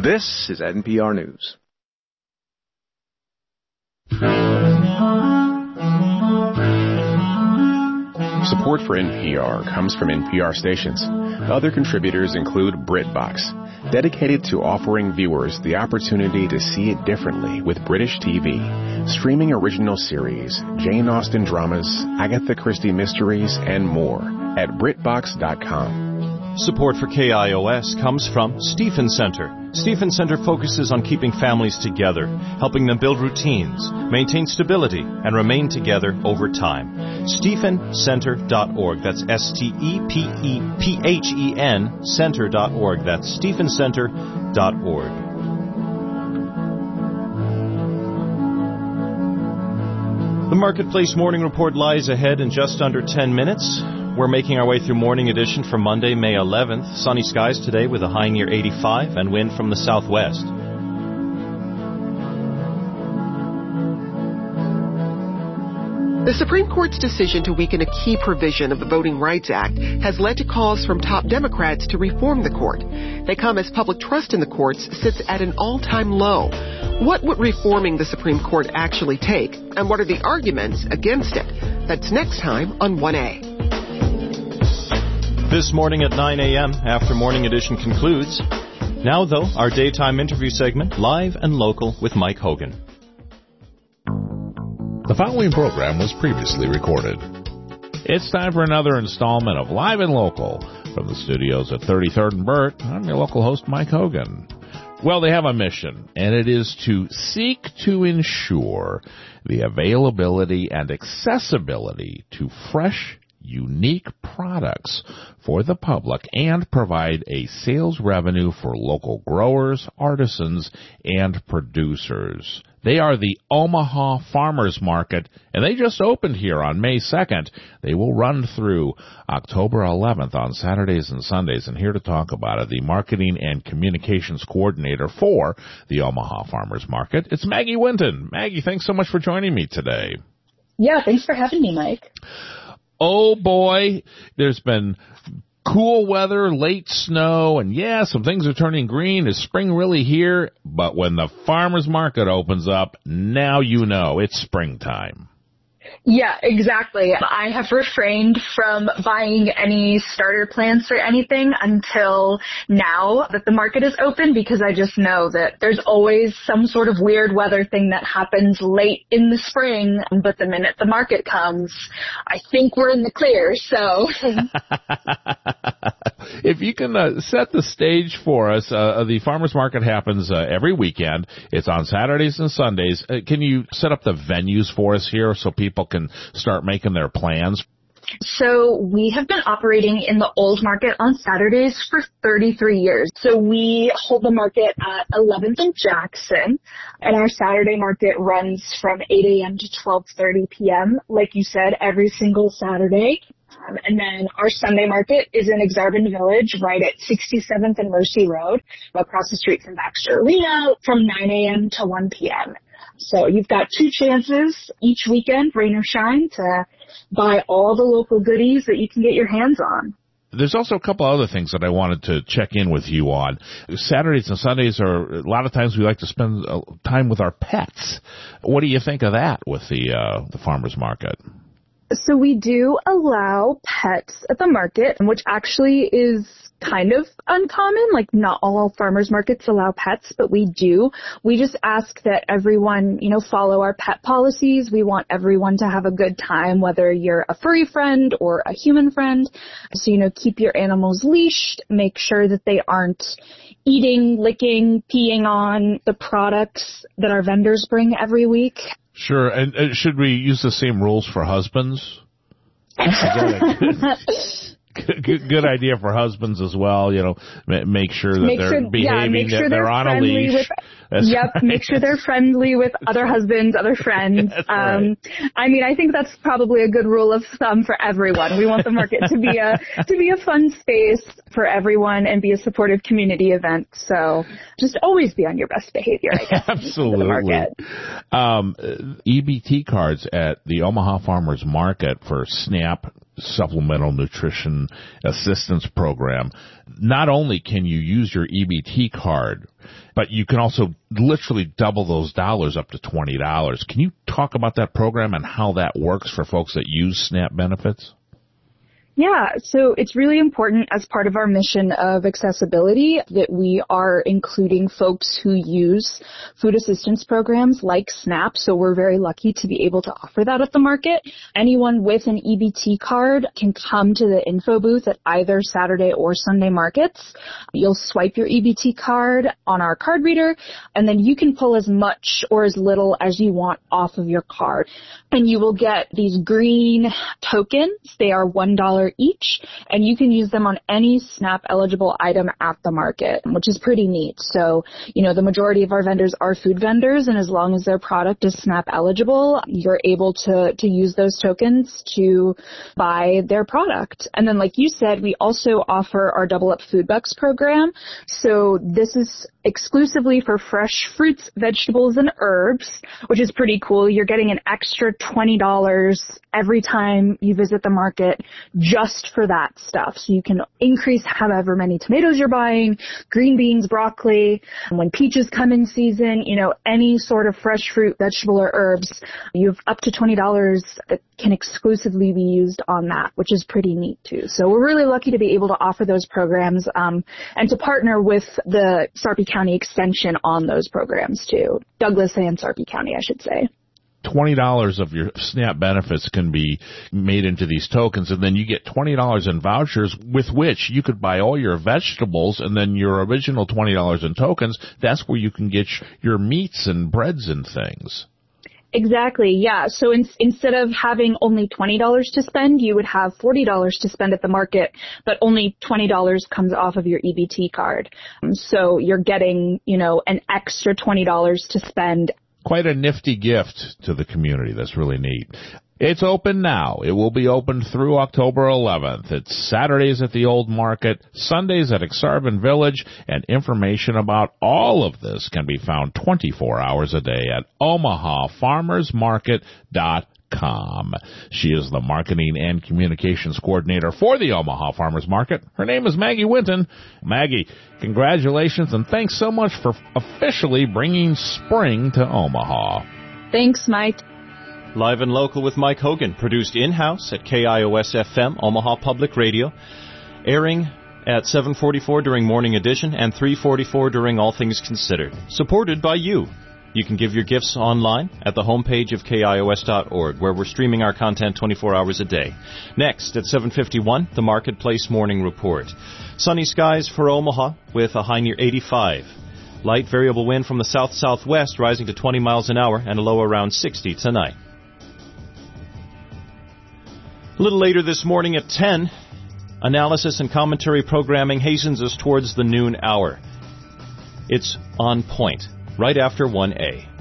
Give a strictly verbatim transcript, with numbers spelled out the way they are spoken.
This is N P R News. Support for N P R comes from N P R stations. Other contributors include BritBox, dedicated to offering viewers the opportunity to see it differently with British T V, streaming original series, Jane Austen dramas, Agatha Christie mysteries, and more at Britbox dot com. Support for K I O S comes from Stephen Center. Stephen Center focuses on keeping families together, helping them build routines, maintain stability, and remain together over time. Stephen Center dot org. That's S T E P E P H E N Center dot org. That's Stephen Center dot org. The Marketplace Morning Report lies ahead in just under ten minutes. We're making our way through Morning Edition for Monday, May eleventh. Sunny skies today with a high near eighty-five and wind from the southwest. The Supreme Court's decision to weaken a key provision of the Voting Rights Act has led to calls from top Democrats to reform the court. They come as public trust in the courts sits at an all-time low. What would reforming the Supreme Court actually take, and what are the arguments against it? That's next time on one A. This morning at nine a.m. after Morning Edition concludes. Now, though, our daytime interview segment, Live and Local with Mike Hogan. The following program was previously recorded. It's time for another installment of Live and Local. From the studios at thirty-third and Burt, I'm your local host, Mike Hogan. Well, they have a mission, and it is to seek to ensure the availability and accessibility to fresh, unique products for the public and provide a sales revenue for local growers, artisans, and producers. They are the Omaha Farmers Market, and they just opened here on May second. They will run through October eleventh on Saturdays and Sundays, and here to talk about it, the Marketing and Communications Coordinator for the Omaha Farmers Market, it's Maggie Winton. Maggie, thanks so much for joining me today. Yeah, thanks for having me, Mike. Oh, boy, there's been cool weather, late snow, and yeah, some things are turning green. Is spring really here? But when the farmer's market opens up, now you know it's springtime. Yeah, exactly. I have refrained from buying any starter plants or anything until now that the market is open, because I just know that there's always some sort of weird weather thing that happens late in the spring, but the minute the market comes, I think we're in the clear, so... If you can uh, set the stage for us, uh, the farmers market happens uh, every weekend. It's on Saturdays and Sundays. Uh, can you set up the venues for us here so people can start making their plans? So we have been operating in the old market on Saturdays for thirty-three years. So we hold the market at eleventh and Jackson, and our Saturday market runs from eight a.m. to twelve thirty p.m., like you said, every single Saturday. Um, and then our Sunday market is in Exarban Village, right at sixty-seventh and Mercy Road, across the street from Baxter Arena, from nine a.m. to one p.m. So you've got two chances each weekend, rain or shine, to buy all the local goodies that you can get your hands on. There's also a couple other things that I wanted to check in with you on. Saturdays and Sundays are, a lot of times we like to spend time with our pets. What do you think of that with the uh, the farmers market? So we do allow pets at the market, which actually is kind of uncommon. Like, not all farmers markets allow pets, but we do. We just ask that everyone, you know, follow our pet policies. We want everyone to have a good time, whether you're a furry friend or a human friend. So, you know, keep your animals leashed, make sure that they aren't eating, licking, peeing on the products that our vendors bring every week. Sure. And uh, should we use the same rules for husbands? Good, good, good idea for husbands as well. You know, make sure that make they're sure, behaving, yeah, make sure that they're, they're on a leash. With, yep, right. Make sure they're friendly with other husbands, other friends. That's um, right. I mean, I think that's probably a good rule of thumb for everyone. We want the market to be a to be a fun space for everyone and be a supportive community event. So just always be on your best behavior, I guess. Absolutely. The market. Um, E B T cards at the Omaha Farmers Market for SNAP supplemental nutrition assistance program, not only can you use your E B T card, but you can also literally double those dollars up to twenty dollars. Can you talk about that program and how that works for folks that use SNAP benefits? Yeah, so it's really important as part of our mission of accessibility that we are including folks who use food assistance programs like SNAP, so we're very lucky to be able to offer that at the market. Anyone with an E B T card can come to the info booth at either Saturday or Sunday markets. You'll swipe your E B T card on our card reader, and then you can pull as much or as little as you want off of your card. And you will get these green tokens. They are one dollar each, and you can use them on any SNAP eligible item at the market, which is pretty neat. So, you know, the majority of our vendors are food vendors, and as long as their product is SNAP eligible, you're able to, to use those tokens to buy their product. And then, like you said, we also offer our Double Up Food Bucks program. So this is exclusively for fresh fruits, vegetables, and herbs, which is pretty cool. You're getting an extra twenty dollars every time you visit the market just for that stuff. So you can increase however many tomatoes you're buying, green beans, broccoli. When peaches come in season, you know, any sort of fresh fruit, vegetable, or herbs, you have up to twenty dollars that can exclusively be used on that, which is pretty neat too. So we're really lucky to be able to offer those programs um, and to partner with the Sarpy County Extension on those programs too. Douglas and Sarpy County, I should say. twenty dollars of your SNAP benefits can be made into these tokens, and then you get twenty dollars in vouchers with which you could buy all your vegetables, and then your original twenty dollars in tokens, that's where you can get your meats and breads and things. Exactly, yeah. So in, instead of having only twenty dollars to spend, you would have forty dollars to spend at the market, but only twenty dollars comes off of your E B T card. Um, so you're getting, you know, an extra twenty dollars to spend. Quite a nifty gift to the community. That's really neat. It's open now. It will be open through October eleventh. It's Saturdays at the Old Market, Sundays at Exarban Village, and information about all of this can be found twenty-four hours a day at omaha farmers market dot com. She is the marketing and communications coordinator for the Omaha Farmers Market. Her name is Maggie Winton. Maggie, congratulations, and thanks so much for officially bringing spring to Omaha. Thanks, Mike. Live and Local with Mike Hogan, produced in-house at K I O S F M, Omaha Public Radio, airing at seven forty-four during Morning Edition and three forty-four during All Things Considered. Supported by you. You can give your gifts online at the homepage of K I O S dot org, where we're streaming our content twenty-four hours a day. Next, at seven fifty-one, the Marketplace Morning Report. Sunny skies for Omaha with a high near eighty-five. Light variable wind from the south-southwest rising to twenty miles an hour and a low around sixty tonight. A little later this morning at ten, analysis and commentary programming hastens us towards the noon hour. It's On Point, right after one A.